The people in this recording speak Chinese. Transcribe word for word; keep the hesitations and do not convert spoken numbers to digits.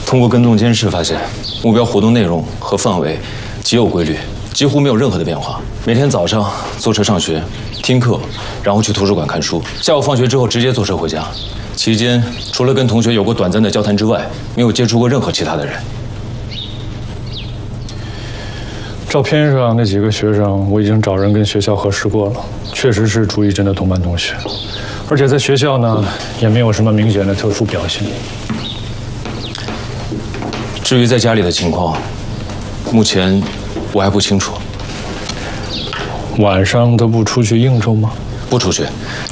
通过跟踪监视发现，目标活动内容和范围极有规律，几乎没有任何的变化。每天早上坐车上学、听课，然后去图书馆看书；下午放学之后直接坐车回家。期间除了跟同学有过短暂的交谈之外，没有接触过任何其他的人。 照片上那几个学生，我已经找人跟学校核实过了，确实是朱一真的同班同学，而且在学校呢也没有什么明显的特殊表现。 至于在家里的情况，目前我还不清楚。 晚上都不出去应酬吗？ 不出去，